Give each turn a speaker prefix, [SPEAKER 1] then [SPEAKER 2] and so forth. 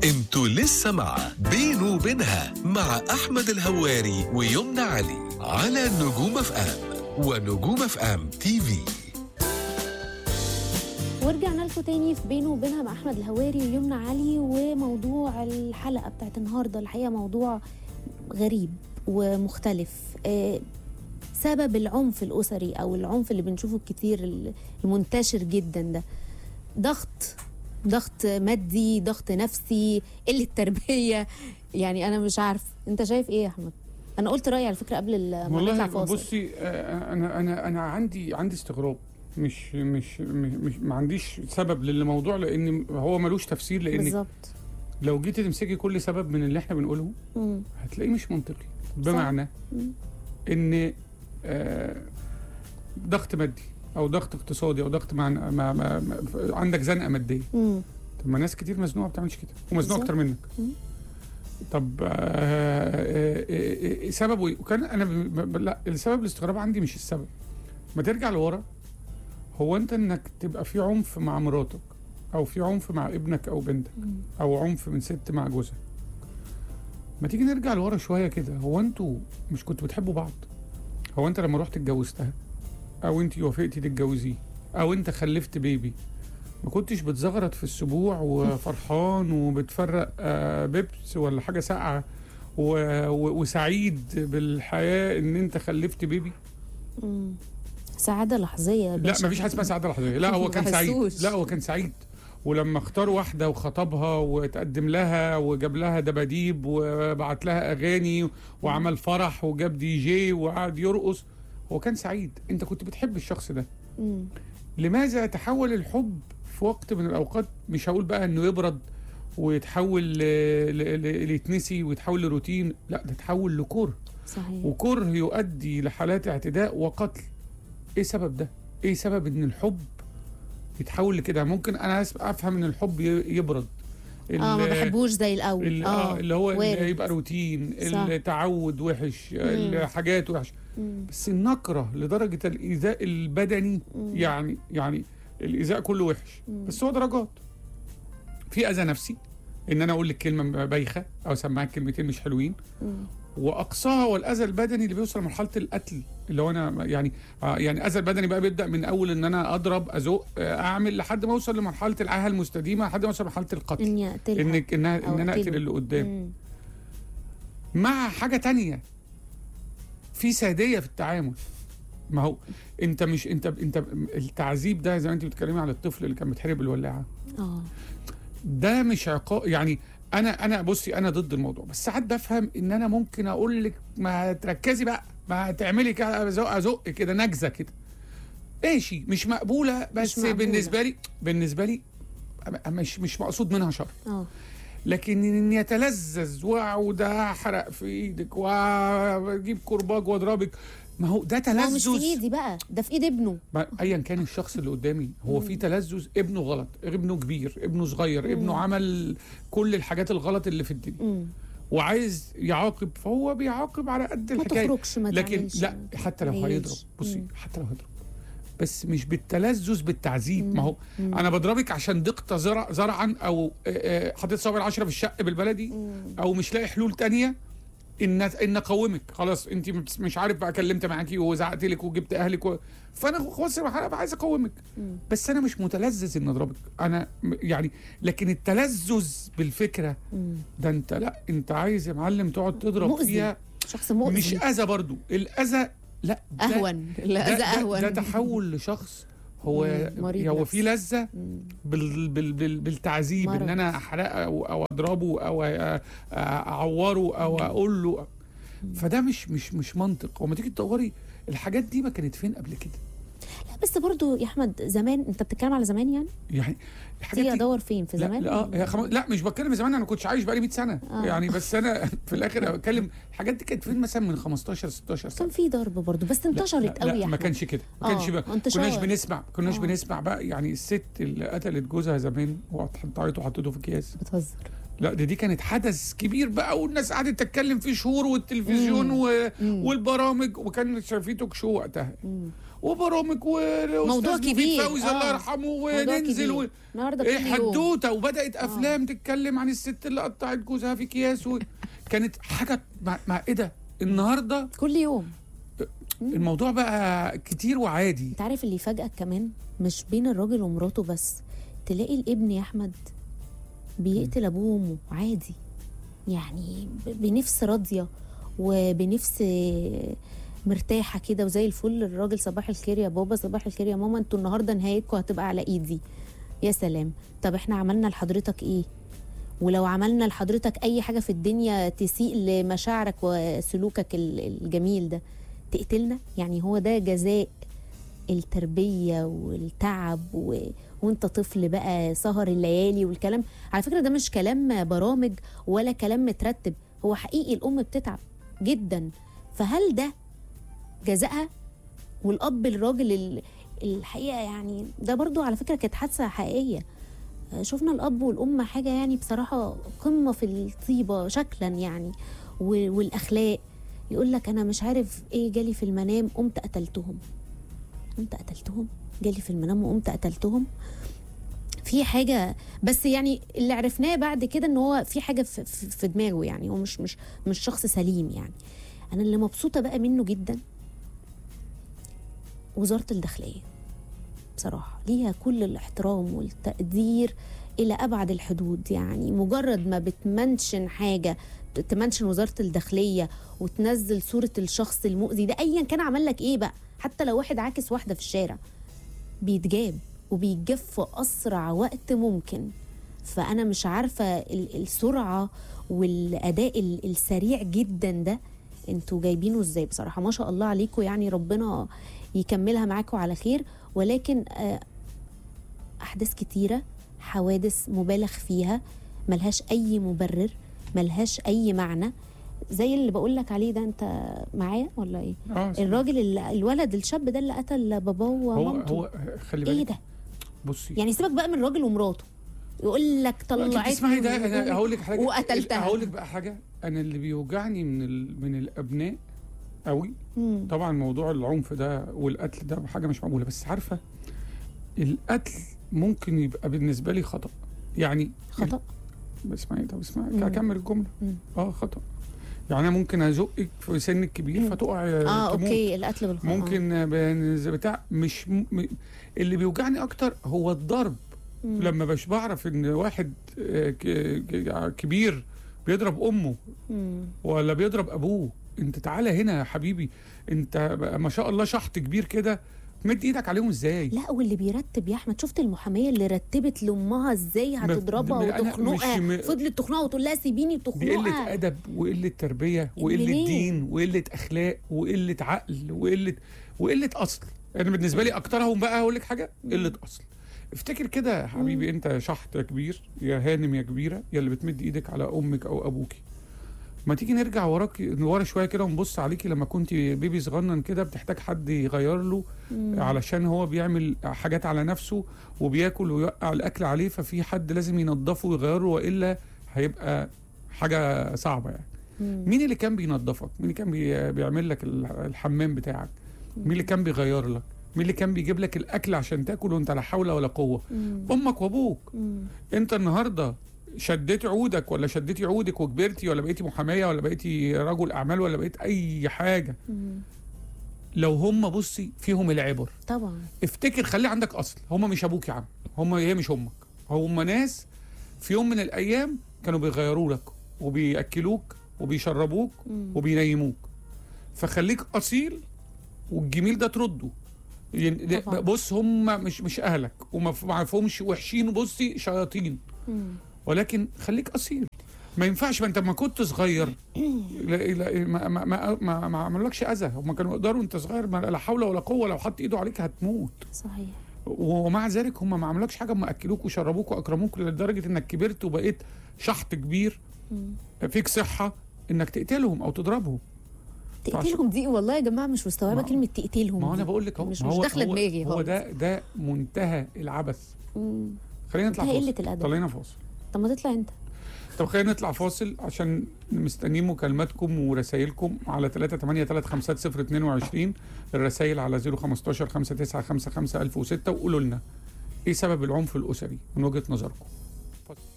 [SPEAKER 1] انتوا لسه مع بينه وبينها مع أحمد الهواري ويمنى علي على نجوم اف ام ونجوم اف ام تي في.
[SPEAKER 2] ورجعنا لكم تاني في بينه وبينها مع أحمد الهواري ويمنى علي. وموضوع الحلقة بتاعت النهاردة الحقيقة موضوع غريب ومختلف. سبب العنف الأسري أو العنف اللي بنشوفه كتير المنتشر جدا ده ضغط مادي، ضغط نفسي، قلة تربية. يعني أنا مش عارف أنت شايف إيه يا أحمد؟ أنا قلت رأيي على فكرة قبل ما نطلع فاصل.
[SPEAKER 3] والله بصي، أنا عندي استغراب، مش ما عنديش سبب للموضوع، لأن هو ملوش تفسير. لأن
[SPEAKER 2] بالظبط
[SPEAKER 3] لو جيتي تمسكي كل سبب من اللي احنا بنقوله هتلاقيه مش منطقي، بمعنى ان ضغط مادي او ضغط اقتصادي او ضغط عندك زنقه ماديه. طب ما ناس كتير مزنوقه ما بتعملش كده ومزنوقه اكتر منك. طب سببه ايه؟ وكان انا لا، السبب الاستغراب عندي مش السبب. ما ترجع لورا، هو انت انك تبقى في عنف مع مراتك او في عنف مع ابنك او بنتك او عنف من ست مع جوزها، ما تيجي نرجع لورا شويه كده. هو انتوا مش كنتوا بتحبوا بعض؟ هو انت لما رحت اتجوزتها او انت وافقتي تتجوزيه او انت خلفت بيبي، ما كنتش بتزغرط في السبوع وفرحان وبتفرق بيبس ولا حاجه ساقعه وسعيد بالحياه ان انت خلفت بيبي؟
[SPEAKER 2] سعاده لحظيه.
[SPEAKER 3] لا، ما فيش حاجه اسمها سعاده لحظيه. لا، هو كان سعيد. لا، هو كان سعيد. ولما اختار واحده وخطبها وتقدم لها وجاب لها دباديب وبعت لها اغاني وعمل فرح وجاب دي جي وقعد يرقص، هو كان سعيد. انت كنت بتحب الشخص ده. لماذا تحول الحب في وقت من الاوقات، مش هقول بقى انه يبرد ويتحول يتنسي ويتحول لروتين، لا، ده تحول لكره.
[SPEAKER 2] صحيح.
[SPEAKER 3] وكره يؤدي لحالات اعتداء وقتل. ايه سبب ده؟ ايه سبب ان الحب يتحول لكده؟ ممكن انا افهم ان الحب يبرد،
[SPEAKER 2] ما بحبوش زي الاول،
[SPEAKER 3] اللي هو اللي يبقى روتين، التعود وحش، الحاجات وحش. بس النكره لدرجه الايذاء البدني، يعني الايذاء كله وحش، بس هو درجات. في اذى نفسي، ان انا اقول لك كلمه بايخه او اسمعك كلمتين مش حلوين، واقصاها والاذى البدني اللي بيوصل لمرحله القتل، اللي هو انا يعني الاذى البدني بقى بيبدا من اول ان انا اضرب، ازق، اعمل، لحد ما اوصل لمرحله العاهه المستديمه، لحد ما اوصل لمرحله القتل،
[SPEAKER 2] اني اقتلها،
[SPEAKER 3] ان انا اقتل اللي قدامي. مع حاجه تانية، في ساديه في التعامل. ما هو انت التعذيب ده، زي ما انت بتتكلمي على الطفل اللي كان بيتحرق بالولاعه، ده مش عقاب. يعني انا بصي، انا ضد الموضوع، بس ساعات بفهم ان انا ممكن اقول لك ما تركزي بقى، ما تعملي كده، ازق كده، نجزه كده، ماشي، مش مقبوله، بس مش مقبولة. بالنسبه لي مش مقصود منها شر. لكن ان يتلذذ واقعد احرق في ايدك واجيب كرباج واضربك، ما هو ده تلذذ.
[SPEAKER 2] مش في ايدي بقى، ده في ايد ابنه.
[SPEAKER 3] ايا كان الشخص اللي قدامي، هو في تلذذ. ابنه غلط، ابنه كبير، ابنه صغير، ابنه عمل كل الحاجات الغلط اللي في الدنيا وعايز يعاقب، فهو بيعاقب على قد الحكايه.
[SPEAKER 2] ما تخرجش، ما
[SPEAKER 3] لكن لا، حتى لو هيضرب، بصي، حتى لو هيضرب، بس مش بالتلذذ بالتعذيب. ما هو انا بضربك عشان ضغط زرعا، او حطيت صابع 10 في الشق بالبلدي، او مش لاقي حلول تانية ان اقومك. خلاص، انت مش عارف بقى، كلمت معاكي وزعقت لك وجبت اهلك فانا خلاص بقى عايز اقومك، بس انا مش متلذذ ان اضربك. انا يعني، لكن التلذذ بالفكره ده، انت لا، انت عايز يا معلم تقعد تضرب
[SPEAKER 2] مؤذي.
[SPEAKER 3] فيها.
[SPEAKER 2] شخص مؤذي،
[SPEAKER 3] مش اذى برضو، الاذى لا،
[SPEAKER 2] اهون. الاذى اهون.
[SPEAKER 3] ده تحول لشخص هو في لذة بالتعذيب، ان انا احرقه او اضربه او اعوره او اقول له. فده مش منطق. وما تيجي تدوري الحاجات دي ما كانت فين قبل كده.
[SPEAKER 2] لا، بس برضو يا احمد، زمان، انت بتتكلم على زمان يعني الحاجات دي ادور فين في زمان؟
[SPEAKER 3] لا مش بتكلم زمان، انا ما كنتش عايش بقالي 100 سنه يعني، بس انا في الاخر بتكلم الحاجات دي كانت فين مثلا من 15 16 سنه.
[SPEAKER 2] كان في ضرب برضو، بس انتشرت قوي.
[SPEAKER 3] لا، ما كانش كده، ما كانش بقى. كناش بنسمع بقى. يعني الست اللي قتلت جوزها زمان وقطعته وحطته في اكياس،
[SPEAKER 2] بتهزر؟
[SPEAKER 3] لا، دي كانت حدث كبير بقى، والناس قعدت تتكلم فيه شهور، والتلفزيون والبرامج، وكان شايفين توك شو وقتها. وبرامج
[SPEAKER 2] موضوع كبير
[SPEAKER 3] فوزي الله يرحمه وننزل
[SPEAKER 2] النهارده كل يوم
[SPEAKER 3] حدوته، وبدات افلام تتكلم عن الست اللي قطعت جوزها في اكياس كانت حاجه مع ايه ده النهارده
[SPEAKER 2] كل يوم.
[SPEAKER 3] الموضوع بقى كتير وعادي.
[SPEAKER 2] انت عارف اللي يفاجئك كمان مش بين الراجل ومراته بس، تلاقي الابن يا احمد بيقتل ابوه وامه عادي، يعني بنفس راضيه وبنفس مرتاحه كده وزي الفل. الراجل صباح الخير يا بابا، صباح الخير يا ماما، انتوا النهارده نهايتكم هتبقى على ايدي. يا سلام، طب احنا عملنا لحضرتك ايه؟ ولو عملنا لحضرتك اي حاجه في الدنيا تسيء لمشاعرك وسلوكك الجميل ده تقتلنا؟ يعني هو ده جزاء التربيه والتعب وانت طفل بقى سهر الليالي والكلام. على فكره ده مش كلام برامج ولا كلام مترتب، هو حقيقي الام بتتعب جدا. فهل ده جزاءها؟ والاب الراجل الحقيقه يعني ده برضو على فكره كانت حادثه حقيقيه. شفنا الاب والام حاجه يعني بصراحه قمه في الطيبه شكلا يعني والاخلاق. يقول لك انا مش عارف ايه جالي في المنام قمت قتلتهم. جالي في المنام وقمت قتلتهم. في حاجه بس يعني اللي عرفناه بعد كده ان هو في حاجه في دماغه، يعني هو مش شخص سليم. يعني انا اللي مبسوطه بقى منه جدا وزاره الداخليه، بصراحه ليها كل الاحترام والتقدير الى ابعد الحدود. يعني مجرد ما بتمنشن حاجه، تمنشن وزاره الداخليه وتنزل صوره الشخص المؤذي ده ايا كان عمل لك ايه بقى، حتى لو واحد عاكس واحده في الشارع، بيتجاب وبيتجاب في اسرع وقت ممكن. فانا مش عارفه السرعه والاداء السريع جدا ده انتوا جايبينه ازاي؟ بصراحه ما شاء الله عليكم، يعني ربنا يكملها معاكم على خير. ولكن احداث كتيره، حوادث مبالغ فيها، ملهاش اي مبرر، ملهاش اي معنى. زي اللي بقول لك عليه ده، انت معايا ولا ايه؟ الراجل الولد الشاب ده اللي قتل باباه ومامته.
[SPEAKER 3] هو خلي بالك
[SPEAKER 2] ايه ده؟
[SPEAKER 3] بصي
[SPEAKER 2] يعني سيبك بقى من راجل ومراته يقول لك طلعتني
[SPEAKER 3] اسمعي ده، انا هقول لك حاجه
[SPEAKER 2] وقتلتها.
[SPEAKER 3] هقول لك بقى حاجه، انا اللي بيوجعني من الابناء قوي طبعا موضوع العنف ده والقتل ده حاجه مش معقوله. بس عارفه القتل ممكن يبقى بالنسبه لي خطا، يعني
[SPEAKER 2] خطا.
[SPEAKER 3] اسمعي اكمل الجمله. خطا. يعني انا ممكن ازقك في سنك كبير فتقع تموت.
[SPEAKER 2] اوكي، القتل بالخطا
[SPEAKER 3] ممكن بتاع مش اللي بيوجعني اكتر هو الضرب. لما مش بعرف ان واحد كبير بيضرب امه ولا بيضرب ابوه، انت تعالى هنا يا حبيبي، انت ما شاء الله شحط كبير كده، مد ايدك عليهم ازاي؟
[SPEAKER 2] لا، واللي بيرتب يا احمد، شفت المحاميه اللي رتبت لامها ازاي هتضربها وتخنقها، فضلت تخنقها وتقول لها سيبيني وتخنقها.
[SPEAKER 3] دي قله ادب وقله تربيه وقله دين وقله اخلاق وقله عقل وقله اصل. انا بالنسبه لي اكترهم بقى هقول لك حاجه، قله اصل. افتكر كده يا حبيبي، انت شحط يا كبير يا هانم يا كبيره يا اللي بتمد ايدك على امك او ابوكي، ما تيجي نرجع ورا شويه كده ونبص عليكي لما كنت بيبي صغنن كده بتحتاج حد يغير له علشان هو بيعمل حاجات على نفسه وبياكل ويوقع الاكل عليه، ففي حد لازم ينظفه ويغيره والا هيبقى حاجه صعبه يعني. مين اللي كان بينظفك؟ مين اللي كان بيعمل لك الحمام بتاعك؟ مين اللي كان بيغير لك؟ مين اللي كان بيجيب لك الاكل عشان تاكل وانت لا حول ولا قوه؟ امك وابوك. انت النهارده شديتي عودك ولا شديتي عودك وكبرتي ولا بقيتي محاميه ولا بقيتي رجل اعمال ولا بقيت اي حاجه، لو هم بصي فيهم العبر
[SPEAKER 2] طبعا.
[SPEAKER 3] افتكر، خلي عندك اصل، هم مش ابوك يا عم، هي مش امك، هم ناس في يوم من الايام كانوا بيغيروا لك وبياكلوك وبيشربوك وبينيموك. فخليك اصيل والجميل ده ترده. يعني بص هم مش اهلك وما فيهمش وحشين، بصي شياطين، ولكن خليك اصيل. ما ينفعش، ما انت ما كنت صغير ما عملكش اذى، هم كانوا يقدروا انت صغير لا حول ولا قوه، لو حط ايده عليك هتموت.
[SPEAKER 2] صحيح.
[SPEAKER 3] ومع ذلك هم ما عملكش حاجه، هم اكلوك وشربوك واكرموك لدرجه انك كبرت وبقيت شحط كبير فيك صحه انك تقتلهم او تضربهم.
[SPEAKER 2] تقتلهم دي والله يا جماعه مش مستوعبه كلمه تقتلهم.
[SPEAKER 3] ما انا بقول لك
[SPEAKER 2] مش داخله دماغي.
[SPEAKER 3] هو ده منتهى العبث. خلينا نطلع
[SPEAKER 2] قله الادب.
[SPEAKER 3] طلعنا فاصل.
[SPEAKER 2] طب ما تطلع انت.
[SPEAKER 3] طب خلينا نطلع فاصل عشان مستنيين مكالماتكم ورسائلكم على 3835022، الرسائل على 015 5955 1006، وقولوا لنا ايه سبب العنف الاسري من وجهة نظركم.